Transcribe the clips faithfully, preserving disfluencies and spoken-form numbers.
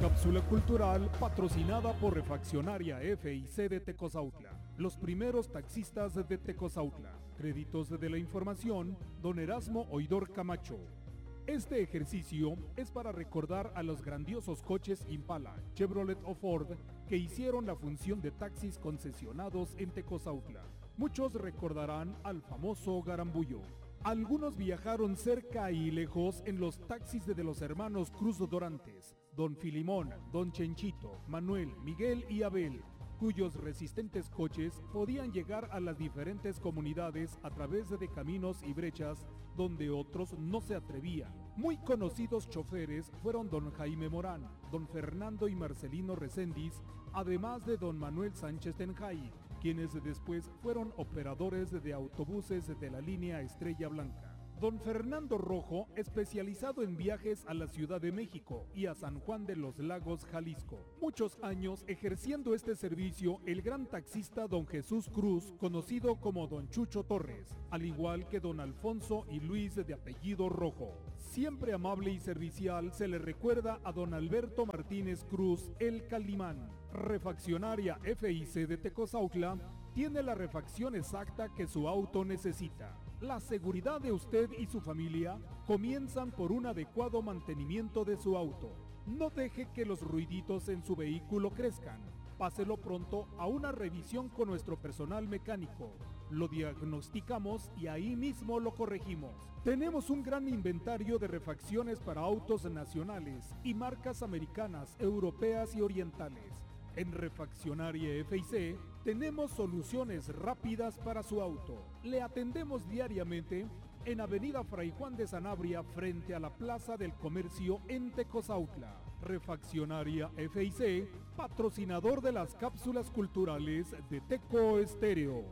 Cápsula cultural patrocinada por Refaccionaria F I C de Tecozautla. Los primeros taxistas de Tecozautla. Créditos de la información, don Erasmo Oidor Camacho. Este ejercicio es para recordar a los grandiosos coches Impala, Chevrolet o Ford que hicieron la función de taxis concesionados en Tecozautla. Muchos recordarán al famoso Garambullo. Algunos viajaron cerca y lejos en los taxis de los hermanos Cruz Dorantes, don Filimón, don Chenchito, Manuel, Miguel y Abel, cuyos resistentes coches podían llegar a las diferentes comunidades a través de caminos y brechas donde otros no se atrevían. Muy conocidos choferes fueron don Jaime Morán, don Fernando y Marcelino Reséndiz, además de don Manuel Sánchez Tenjay, quienes después fueron operadores de autobuses de la línea Estrella Blanca. Don Fernando Rojo, especializado en viajes a la Ciudad de México y a San Juan de los Lagos, Jalisco. Muchos años ejerciendo este servicio el gran taxista don Jesús Cruz, conocido como don Chucho Torres, al igual que don Alfonso y Luis de apellido Rojo. Siempre amable y servicial se le recuerda a don Alberto Martínez Cruz, el Calimán. Refaccionaria F I C de Tecozautla tiene la refacción exacta que su auto necesita. La seguridad de usted y su familia comienzan por un adecuado mantenimiento de su auto. No deje que los ruiditos en su vehículo crezcan. Páselo pronto a una revisión con nuestro personal mecánico. Lo diagnosticamos y ahí mismo lo corregimos. Tenemos un gran inventario de refacciones para autos nacionales y marcas americanas, europeas y orientales. En Refaccionaria F I C tenemos soluciones rápidas para su auto. Le atendemos diariamente en Avenida Fray Juan de Sanabria frente a la Plaza del Comercio en Tecozautla. Refaccionaria F I C, patrocinador de las cápsulas culturales de Teco Estéreo.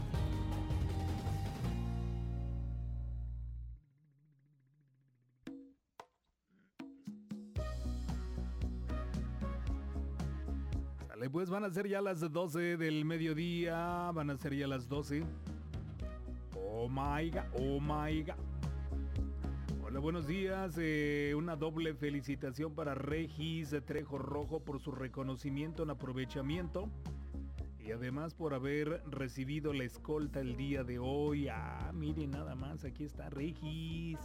Pues van a ser ya las doce del mediodía, van a ser ya las doce. Oh my god, oh my god. Hola, buenos días. Eh, una doble felicitación para Regis de Trejo Rojo por su reconocimiento en aprovechamiento y además por haber recibido la escolta el día de hoy. Ah, miren nada más, aquí está Regis.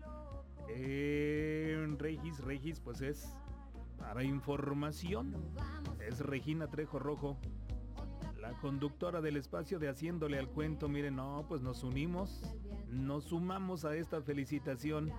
Eh, Regis, Regis, pues es para información. Es Regina Trejo Rojo, la conductora del espacio de Haciéndole al Cuento. Miren, no, pues nos unimos, nos sumamos a esta felicitación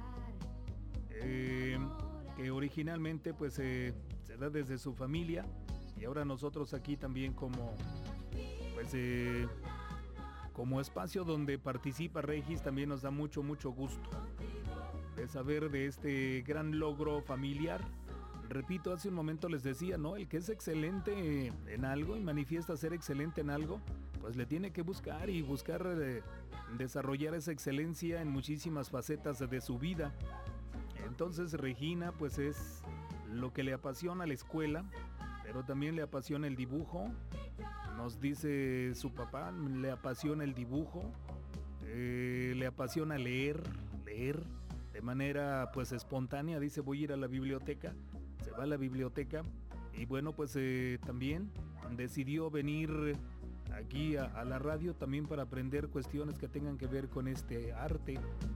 eh, que originalmente pues eh, se da desde su familia y ahora nosotros aquí también como pues eh, como espacio donde participa Regis. También nos da mucho mucho gusto de saber de este gran logro familiar. Repito, hace un momento les decía, ¿no? El que es excelente en algo y manifiesta ser excelente en algo, pues le tiene que buscar y buscar eh, desarrollar esa excelencia en muchísimas facetas de su vida. Entonces Regina, pues es lo que le apasiona la escuela, pero también le apasiona el dibujo. Nos dice su papá, le apasiona el dibujo, eh, le apasiona leer, leer de manera pues espontánea. Dice, voy a ir a la biblioteca. Se va a la biblioteca y bueno, pues eh, también decidió venir aquí a, a la radio también para aprender cuestiones que tengan que ver con este arte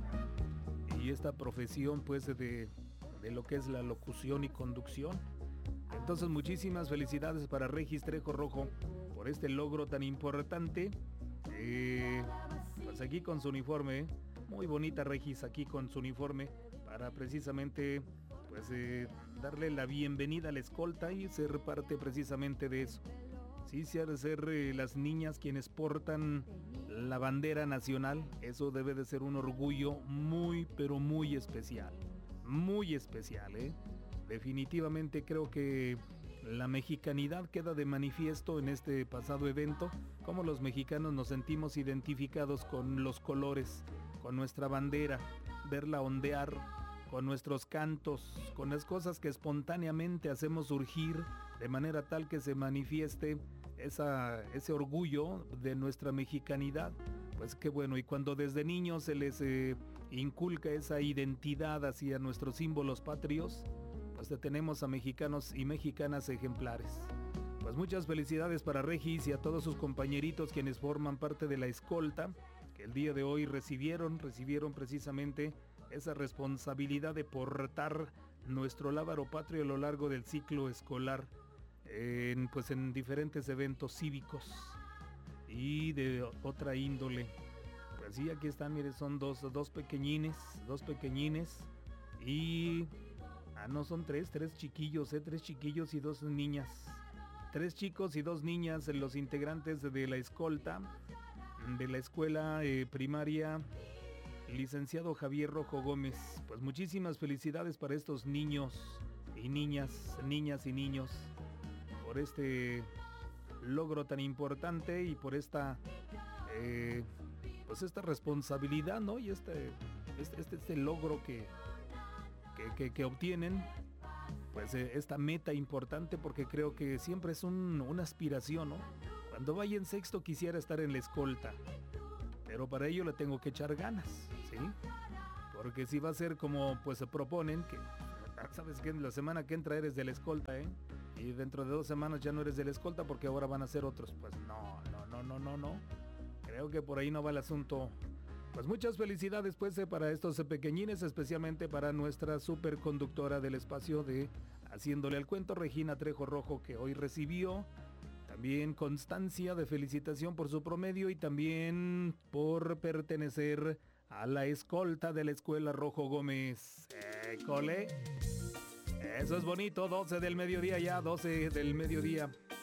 y esta profesión pues de, de lo que es la locución y conducción. Entonces muchísimas felicidades para Regis Trejo Rojo por este logro tan importante. Eh, pues aquí con su uniforme, muy bonita Regis aquí con su uniforme para precisamente pues eh, darle la bienvenida a la escolta y ser parte precisamente de eso. Sí, ser, ser eh, las niñas quienes portan la bandera nacional, eso debe de ser un orgullo muy, pero muy especial. Muy especial, ¿eh? Definitivamente creo que la mexicanidad queda de manifiesto en este pasado evento, cómo los mexicanos nos sentimos identificados con los colores, con nuestra bandera, verla ondear, con nuestros cantos, con las cosas que espontáneamente hacemos surgir de manera tal que se manifieste esa, ese orgullo de nuestra mexicanidad. Pues qué bueno, y cuando desde niños se les eh, inculca esa identidad hacia nuestros símbolos patrios, pues pues tenemos a mexicanos y mexicanas ejemplares. Pues muchas felicidades para Regis y a todos sus compañeritos quienes forman parte de la escolta, que el día de hoy recibieron, recibieron precisamente esa responsabilidad de portar nuestro lábaro patrio a lo largo del ciclo escolar, en, pues en diferentes eventos cívicos y de otra índole. Pues sí, aquí están, mire, son dos, dos pequeñines, dos pequeñines y... Ah, no, son tres, tres chiquillos, eh, tres chiquillos y dos niñas. Tres chicos y dos niñas, los integrantes de la escolta de la escuela eh, primaria licenciado Javier Rojo Gómez. Pues muchísimas felicidades para estos niños y niñas, niñas y niños, por este logro tan importante y por esta, eh, pues esta responsabilidad, ¿no? Y este, este, este, este logro que, que, que, que obtienen. Pues eh, esta meta importante, porque creo que siempre es un, una aspiración, ¿no? Cuando vaya en sexto quisiera estar en la escolta, pero para ello le tengo que echar ganas, ¿sí? Porque si va a ser como pues se proponen, que sabes que la semana que entra eres de la escolta, ¿eh? Y dentro de dos semanas ya no eres de la escolta porque ahora van a ser otros. Pues no, no, no, no, no, no. Creo que por ahí no va el asunto. Pues muchas felicidades pues eh, para estos eh, pequeñines, especialmente para nuestra superconductora del espacio de Haciéndole al Cuento, Regina Trejo Rojo, que hoy recibió también constancia de felicitación por su promedio y también por pertenecer a la escolta de la Escuela Rojo Gómez. ¡École! Eso es bonito, doce del mediodía ya, doce del mediodía.